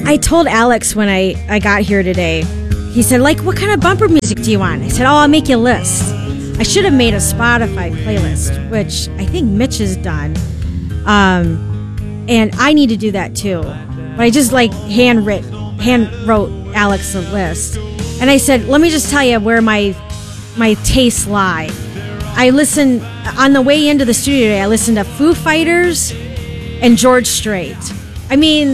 I told Alex when I got here today, he said, like, what kind of bumper music do you want? I said, I'll make you a list. I should have made a Spotify playlist, which I think Mitch has done. And I need to do that too. But I just hand wrote Alex a list. And I said, let me just tell you where my tastes lie. I listened, on the way into the studio today, I listened to Foo Fighters and George Strait. I mean,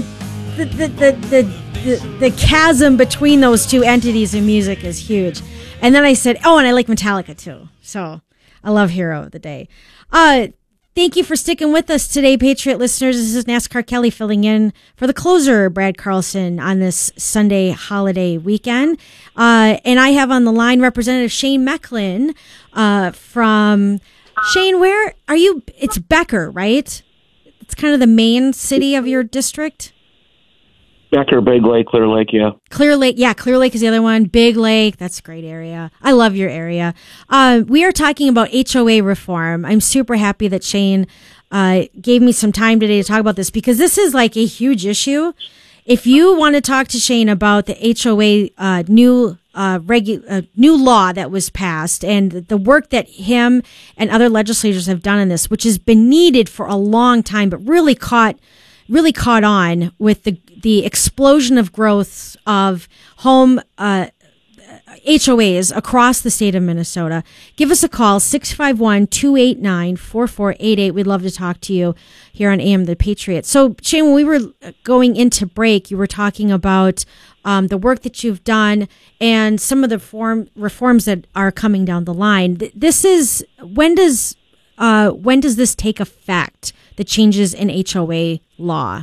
the chasm between those two entities in music is huge. And then I said, oh, and I like Metallica too. So I love Hero of the Day. Thank you for sticking with us today, Patriot listeners. This is NASCAR Kelly filling in for the closer, Brad Carlson, on this Sunday holiday weekend. And I have on the line Representative Shane Mecklin from... Shane, where are you? It's Becker, right? It's kind of the main city of your district? Becker, Big Lake, Clear Lake, yeah. Clear Lake is the other one. Big Lake, that's a great area. I love your area. We are talking about HOA reform. I'm super happy that Shane gave me some time today to talk about this because this is like a huge issue. If you want to talk to Shane about the HOA new law that was passed and the work that him and other legislators have done in this, which has been needed for a long time, but really caught on with the explosion of growth of home HOAs across the state of Minnesota. Give us a call, 651-289-4488. We'd love to talk to you here on AM The Patriot. So, Shane, when we were going into break, you were talking about the work that you've done and some of the reforms that are coming down the line. This is, when does this take effect, the changes in HOA law?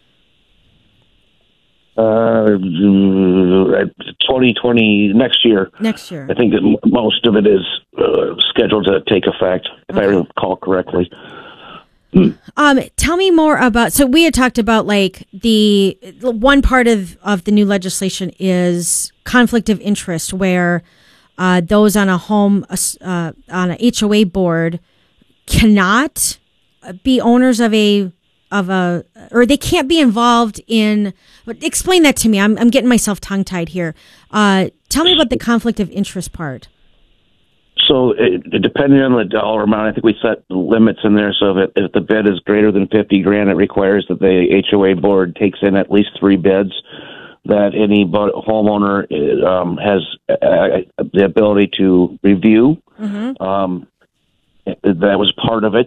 2020, next year. Next year. I think that most of it is scheduled to take effect, if I recall correctly. Tell me more about, so we had talked about like the one part of the new legislation is conflict of interest, where those on a on a HOA board cannot be owners or they can't be involved in. Explain that to me. I'm getting myself tongue tied here. Tell me about the conflict of interest part. So, depending on the dollar amount, I think we set limits in there. So, if the bid is greater than $50,000, it requires that the HOA board takes in at least 3 bids. That any homeowner has the ability to review. Mm-hmm. That was part of it.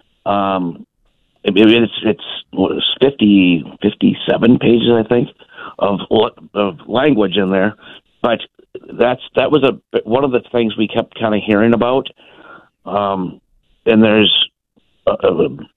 It's 57 pages, I think, of language in there, but that was one of the things we kept kind of hearing about. And there's a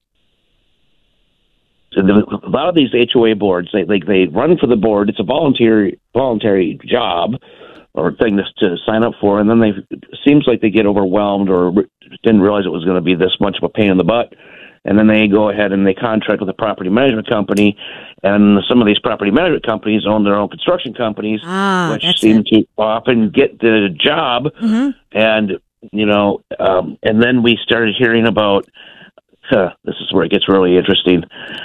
lot of these HOA boards. They run for the board. It's a voluntary job or thing to sign up for, and then it seems like they get overwhelmed or didn't realize it was going to be this much of a pain in the butt. And then they go ahead and they contract with a property management company, and some of these property management companies own their own construction companies, which seem to often get the job. Mm-hmm. And and then we started hearing about. This is where it gets really interesting.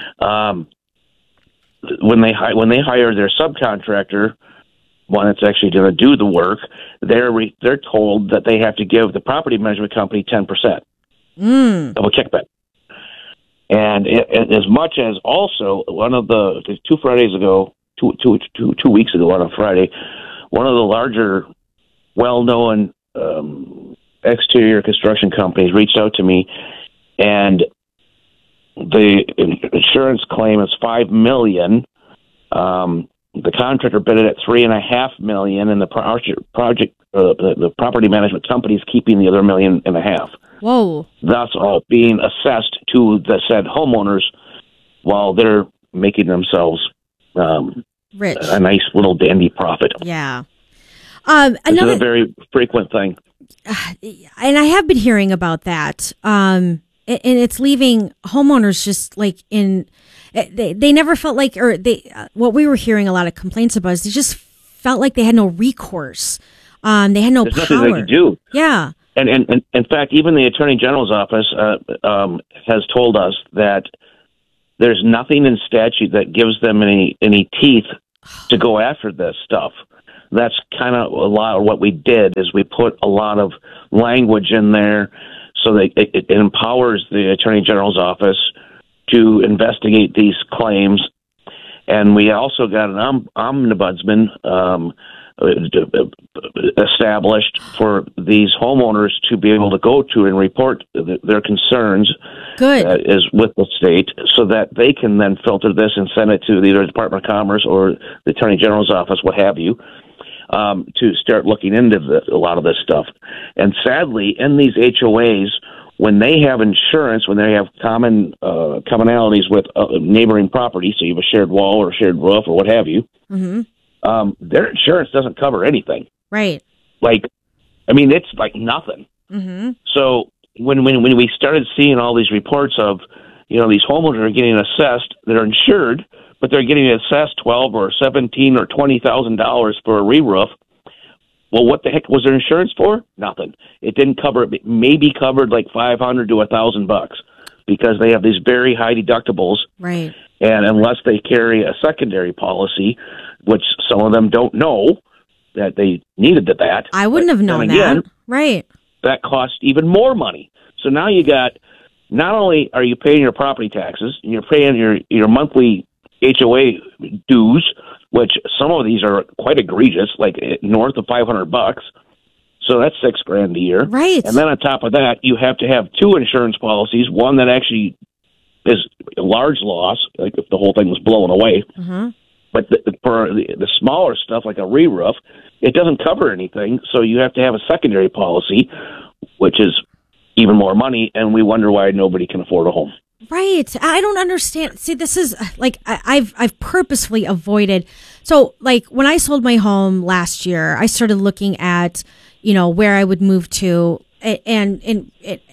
When they hire their subcontractor, one that's actually going to do the work, they're told that they have to give the property management company 10% of a kickback. And as much as also one of the 2 Fridays ago, 2 weeks ago on a Friday, one of the larger, well-known exterior construction companies reached out to me, and the insurance claim is $5 million. The contractor bid it at $3.5 million, and the property management company is keeping the other $1.5 million. Whoa! Thus, all being assessed to the said homeowners, while they're making themselves rich, a nice little dandy profit. Yeah. This is a very frequent thing, and I have been hearing about that. And it's leaving homeowners just like in. They never felt like, or what we were hearing a lot of complaints about is they just felt like they had no recourse. They had no There's power. Nothing they could do. Yeah. And in fact, even the Attorney General's office has told us that there's nothing in statute that gives them any teeth to go after this stuff. That's kind of a lot of what we did is we put a lot of language in there so that it empowers the Attorney General's office to investigate these claims. And we also got an ombudsman established for these homeowners to be able to go to and report their concerns. Good. Is with the state, so that they can then filter this and send it to either the Department of Commerce or the Attorney General's office, what have you, to start looking into a lot of this stuff. And sadly, in these HOAs, when they have insurance, when they have commonalities with neighboring property, so you have a shared wall or a shared roof or what have you, their insurance doesn't cover anything. Right. Like, I mean, it's like nothing. So when we started seeing all these reports of, these homeowners are getting assessed, they're insured, but they're getting assessed $12 or $17 or $20,000 for a re-roof. Well, what the heck was their insurance for? Nothing. It didn't cover. It maybe covered like $500 to $1,000 because they have these very high deductibles. Right. And unless they carry a secondary policy, which some of them don't know that they needed that. I wouldn't have known that. Right. That cost even more money. So now you got, not only are you paying your property taxes, and you're paying your monthly HOA dues, which some of these are quite egregious, like north of $500. So that's $6,000 a year. Right. And then on top of that, you have to have two insurance policies, one that actually is a large loss, like if the whole thing was blown away. But for the smaller stuff, like a re-roof, it doesn't cover anything, so you have to have a secondary policy, which is even more money, and we wonder why nobody can afford a home. Right. I don't understand. See, this is like I've purposefully avoided. So, like when I sold my home last year, I started looking at, where I would move to, and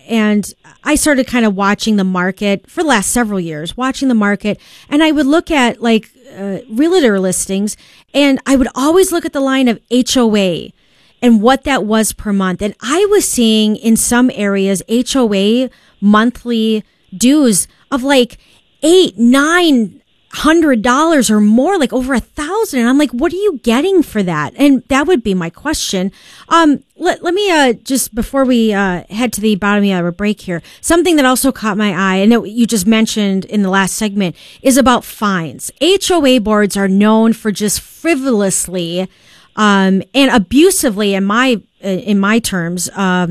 I started kind of watching the market for the last several years, and I would look at like realtor listings, and I would always look at the line of HOA and what that was per month. And I was seeing in some areas HOA monthly dues of like $800-900 or more, like over $1,000. And I'm like, what are you getting for that? And that would be my question. Let me just before we head to the bottom of our break here, something that also caught my eye and that you just mentioned in the last segment is about fines. HOA boards are known for just frivolously and abusively, in my terms,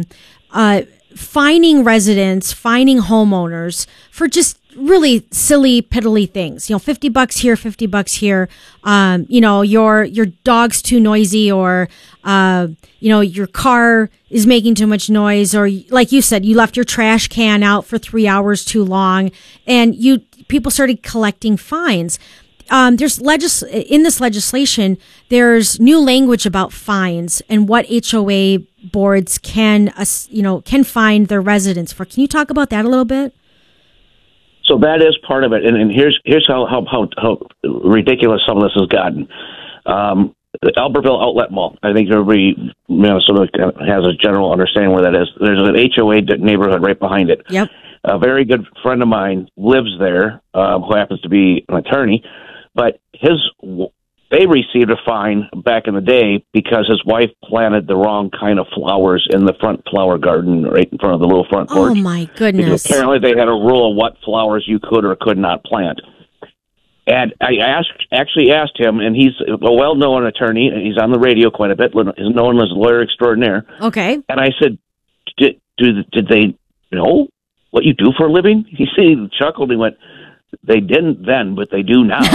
fining residents, fining homeowners for just really silly, piddly things. $50 here, $50 here. Your dog's too noisy, or your car is making too much noise, or like you said, you left your trash can out for 3 hours too long, and people started collecting fines. There's in this legislation, there's new language about fines and what HOA boards can fine their residents for. Can you talk about that a little bit? So that is part of it, and here's how ridiculous some of this has gotten. The Albertville Outlet Mall. I think everybody sort of has a general understanding where that is. There's an HOA neighborhood right behind it. Yep. A very good friend of mine lives there, who happens to be an attorney. But they received a fine back in the day because his wife planted the wrong kind of flowers in the front flower garden right in front of the little front porch. Oh, my goodness. Because apparently they had a rule of what flowers you could or could not plant. And I actually asked him, and he's a well-known attorney, and he's on the radio quite a bit, he's known as a lawyer extraordinaire. Okay. And I said, did they know what you do for a living? He chuckled and went, they didn't then, but they do now.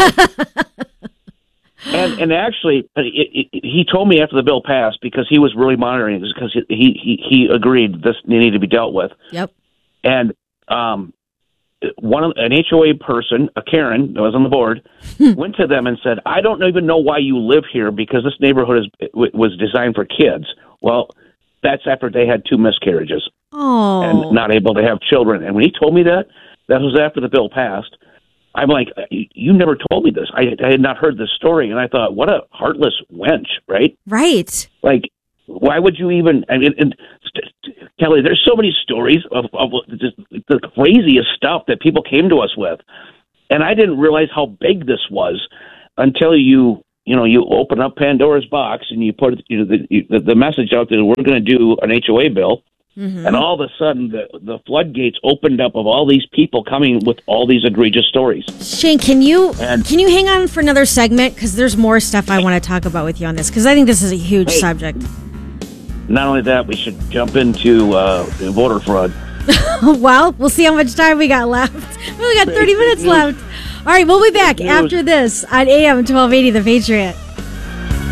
and actually, he told me after the bill passed, because he was really monitoring it, because he agreed this needed to be dealt with. Yep. And an HOA person, a Karen that was on the board, went to them and said, "I don't even know why you live here, because this neighborhood was designed for kids." Well, that's after they had 2 miscarriages and not able to have children. And when he told me that was after the bill passed. I'm like, you never told me this. I had not heard this story, and I thought, what a heartless wench, right? Right. Like, why would you even? I mean, Kelly, there's so many stories of just the craziest stuff that people came to us with, and I didn't realize how big this was until you you open up Pandora's box and you put the message out that we're going to do an HOA bill, and all of a sudden the floodgates opened up of all these people coming with all these egregious stories. Shane, can you hang on for another segment, because there's more stuff I want to talk about with you on this, because I think this is a huge subject. Not only that, we should jump into voter fraud. Well, we'll see how much time we got left. We only got 30 minutes left. All right, we'll be back after this on AM 1280 The Patriot.